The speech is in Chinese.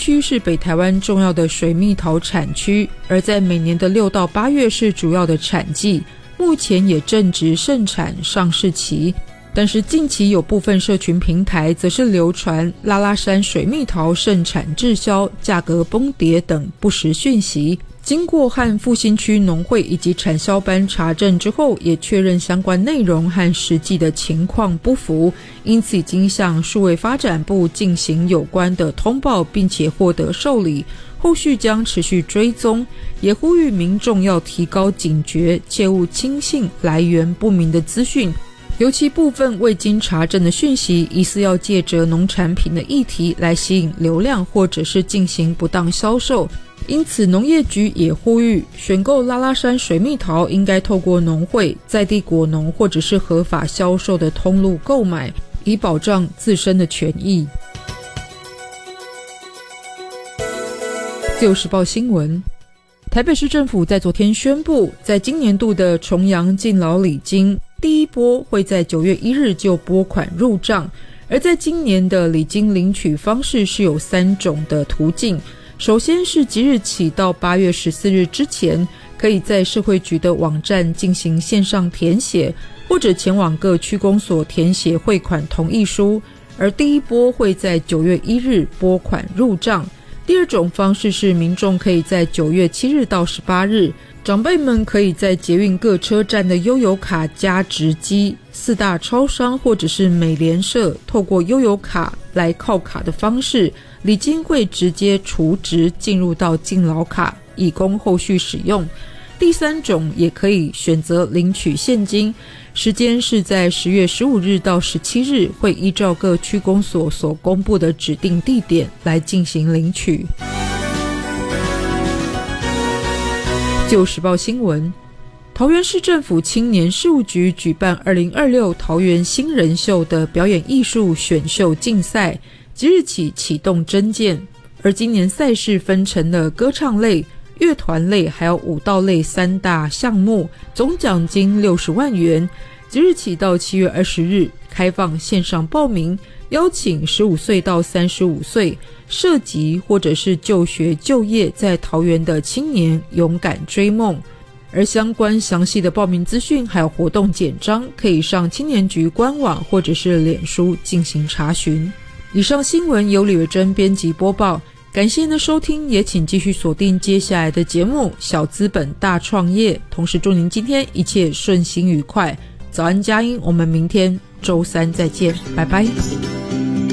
区是北台湾重要的水蜜桃产区，而在每年的6到8月是主要的产季，目前也正值盛产上市期。但是近期有部分社群平台则是流传拉拉山水蜜桃盛产滞销、价格崩跌等不实讯息。经过和复兴区农会以及产销班查证之后，也确认相关内容和实际的情况不符，因此已经向数位发展部进行有关的通报，并且获得受理，后续将持续追踪，也呼吁民众要提高警觉，切勿轻信来源不明的资讯。尤其部分未经查证的讯息，疑似要借着农产品的议题来吸引流量，或者是进行不当销售。因此农业局也呼吁选购拉拉山水蜜桃应该透过农会、在地果农或者是合法销售的通路购买，以保障自身的权益。自由时报新闻，台北市政府在昨天宣布，在今年度的重阳敬老礼金第一波会在9月1日就拨款入账，而在今年的礼金领取方式是有3种的途径。首先是即日起到8月14日之前，可以在社会局的网站进行线上填写，或者前往各区公所填写汇款同意书，而第一波会在9月1日拨款入账。第二种方式是民众可以在9月7日到18日，长辈们可以在捷运各车站的悠游卡加值机、4大超商或者是美联社，透过悠游卡来靠卡的方式，礼金会直接储值进入到敬老卡，以供后续使用。第三种也可以选择领取现金，时间是在10月15日到17日，会依照各区公所所公布的指定地点来进行领取。自由时报新闻，桃园市政府青年事务局举办2026桃园新人秀的表演艺术选秀竞赛，即日起启动征件，而今年赛事分成了歌唱类、乐团类还有舞蹈类3大项目，总奖金60万元。即日起到7月20日开放线上报名，邀请15岁到35岁涉及或者是就学就业在桃园的青年勇敢追梦。而相关详细的报名资讯还有活动简章，可以上青年局官网或者是脸书进行查询。以上新闻由李维珍编辑播报，感谢您的收听，也请继续锁定接下来的节目小资本大创业，同时祝您今天一切顺心愉快。早安佳音，我们明天周3再见，拜拜。